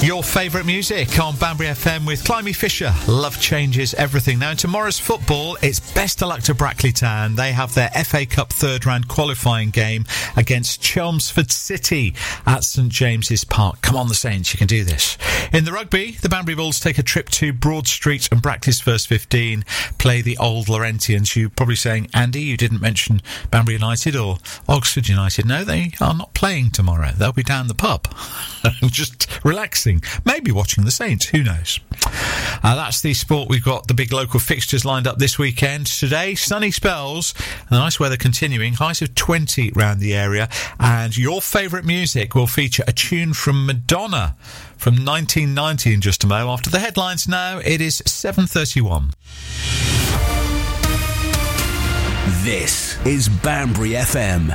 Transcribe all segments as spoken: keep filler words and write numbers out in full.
Your favourite music on Banbury F M with Climby Fisher. Love changes everything. Now, in tomorrow's football, it's best of luck to Brackley Town. They have their F A Cup third round qualifying game against Chelmsford City at St James's Park. Come on, the Saints, you can do this. In the rugby, the Banbury Bulls take a trip to Broad Street and Brackley's first fifteen play the Old Laurentians. You're probably saying, Andy, you didn't mention Banbury United or Oxford United. No, they are not playing tomorrow. They'll be down the pub. Just relaxing. Maybe watching the Saints. Who knows? Uh, that's the sport. We've got the big local fixtures lined up this weekend. Today, sunny spells, and the nice weather continuing. Highs of twenty round the area. And your favourite music will feature a tune from Madonna from nineteen ninety in just a moment. After the headlines now, it is seven thirty-one. This is Banbury F M.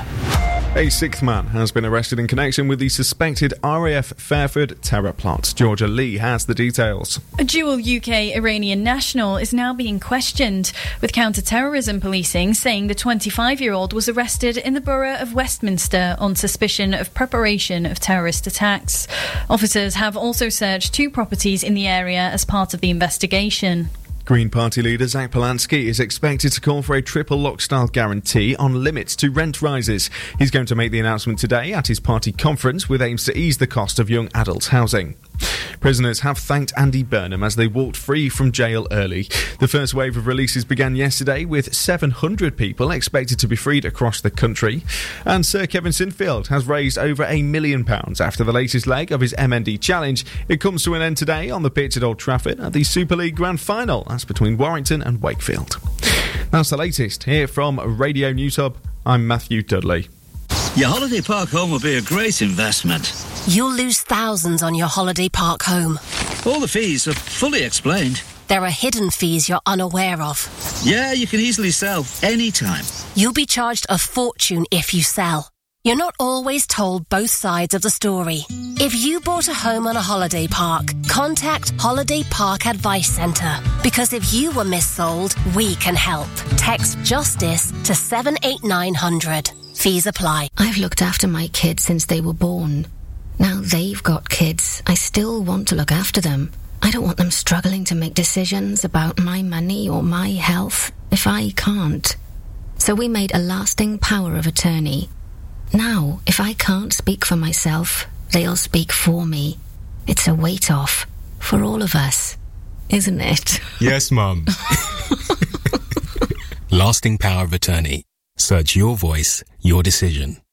A sixth man has been arrested in connection with the suspected R A F Fairford terror plot. Georgia Lee has the details. A dual U K-Iranian national is now being questioned, with counter-terrorism policing saying the twenty-five-year-old was arrested in the borough of Westminster on suspicion of preparation of terrorist attacks. Officers have also searched two properties in the area as part of the investigation. Green Party leader Zach Polanski is expected to call for a triple lock-style guarantee on limits to rent rises. He's going to make the announcement today at his party conference with aims to ease the cost of young adults' housing. Prisoners have thanked Andy Burnham as they walked free from jail early. The first wave of releases began yesterday, with seven hundred people expected to be freed across the country. And Sir Kevin Sinfield has raised over a million pounds after the latest leg of his M N D challenge. It comes to an end today on the pitch at Old Trafford at the Super League Grand Final. That's between Warrington and Wakefield. That's the latest here from Radio News Hub. I'm Matthew Dudley. Your holiday park home will be a great investment. You'll lose thousands on your holiday park home. All the fees are fully explained. There are hidden fees you're unaware of. Yeah, you can easily sell anytime. You'll be charged a fortune if you sell. You're not always told both sides of the story. If you bought a home on a holiday park, contact Holiday Park Advice Centre. Because if you were missold, we can help. Text JUSTICE to seven eight nine hundred. Fees apply. I've looked after my kids since they were born. Now they've got kids. I still want to look after them. I don't want them struggling to make decisions about my money or my health if I can't. So we made a lasting power of attorney. Now, if I can't speak for myself, they'll speak for me. It's a weight off for all of us, isn't it? Yes, Mum. Lasting power of attorney. Search your voice, your decision.